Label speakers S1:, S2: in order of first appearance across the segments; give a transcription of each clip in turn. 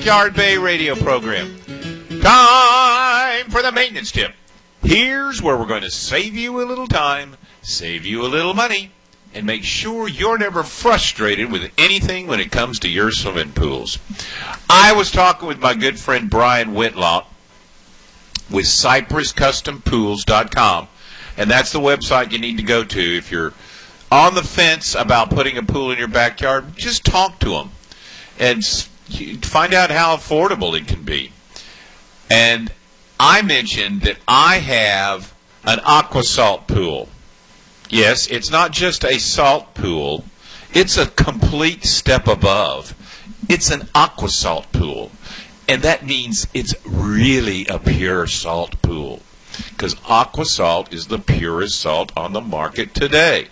S1: Backyard Bay radio program. Time for the maintenance tip. Here's where we're going to save you a little time, save you a little money, and make sure you're never frustrated with anything when it comes to your swimming pools. I was talking with my good friend Brian Whitlock with CypressCustomPools.com, and that's the website you need to go to if you're on the fence about putting a pool in your backyard. Just talk to him and find out how affordable it can be. And I mentioned that I have an AquaSalt pool. Yes, it's not just a salt pool. It's a complete step above. It's an AquaSalt pool. And that means it's really a pure salt pool, because AquaSalt is the purest salt on the market today.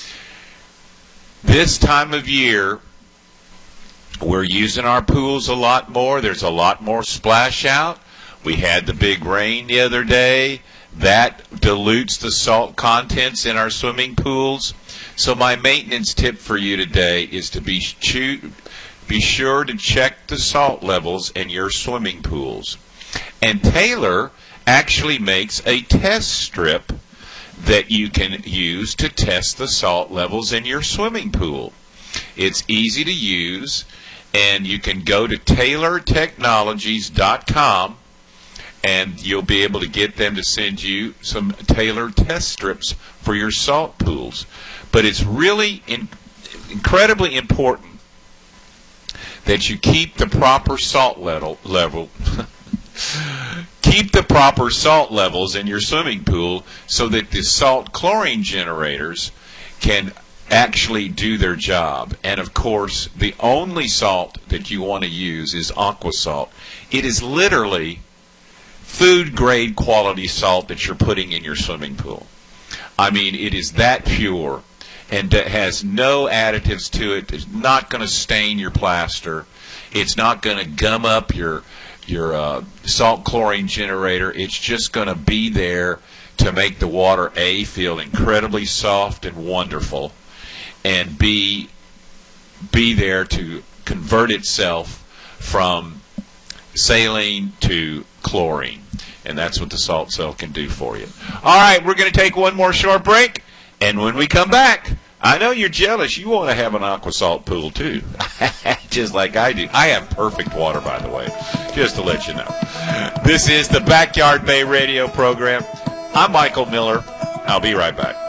S1: This time of year, we're using our pools a lot more. There's a lot more splash out. We had the big rain the other day. That dilutes the salt contents in our swimming pools. So my maintenance tip for you today is to be sure to check the salt levels in your swimming pools. And Taylor actually makes a test strip that you can use to test the salt levels in your swimming pool. It's easy to use, and you can go to TaylorTechnologies.com, and you'll be able to get them to send you some Taylor test strips for your salt pools. But it's really incredibly important that you keep the proper salt level keep the proper salt levels in your swimming pool so that the salt chlorine generators can actually do their job. And of course, the only salt that you want to use is AquaSalt. It is literally food grade quality salt that you're putting in your swimming pool. I mean, it is that pure, and it has no additives to it. It's not going to stain your plaster. It's not going to gum up your salt chlorine generator. It's just going to be there to make the water, A, feel incredibly soft and wonderful, and B, be there to convert itself from saline to chlorine. And that's what the salt cell can do for you. All right, we're going to take one more short break, and when we come back, I know you're jealous. You want to have an AquaSalt pool too, just like I do. I have perfect water, by the way, just to let you know. This is the Backyard Bay radio program. I'm Michael Miller. I'll be right back.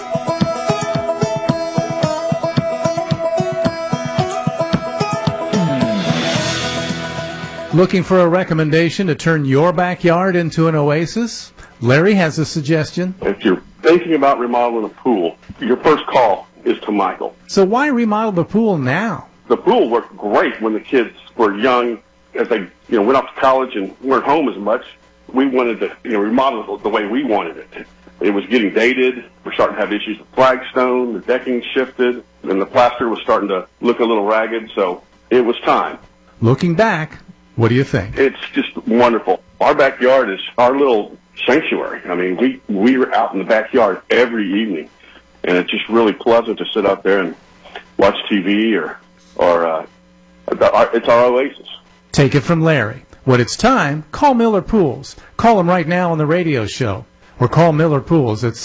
S2: Looking for a recommendation to turn your backyard into an oasis? Larry has a suggestion.
S3: If you're thinking about remodeling a pool, your first call is to Michael.
S2: So why remodel the pool now?
S3: The pool worked great when the kids were young. As they went off to college and weren't home as much, we wanted to remodel it the way we wanted it. It was getting dated. We're starting to have issues with flagstone. The decking shifted, and the plaster was starting to look a little ragged. So it was time.
S2: Looking back, what do you think?
S3: It's just wonderful. Our backyard is our little sanctuary. I mean, we were out in the backyard every evening, and it's just really pleasant to sit out there and watch TV or it's our oasis.
S2: Take it from Larry. When it's time, call Miller Pools. Call him right now on the radio show, or call Miller Pools at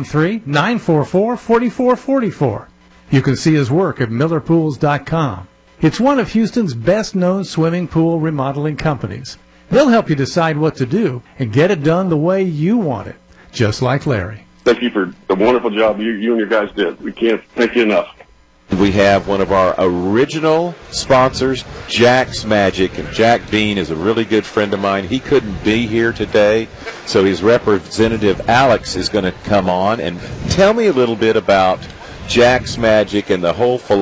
S2: 713-944-4444. You can see his work at MillerPools.com. It's one of Houston's best-known swimming pool remodeling companies. They'll help you decide what to do and get it done the way you want it, just like Larry.
S3: Thank you for the wonderful job you and your guys did. We can't thank you enough.
S4: We have one of our original sponsors, Jack's Magic, and Jack Bean is a really good friend of mine. He couldn't be here today, so his representative, Alex, is going to come on and tell me a little bit about Jack's Magic and the whole philosophy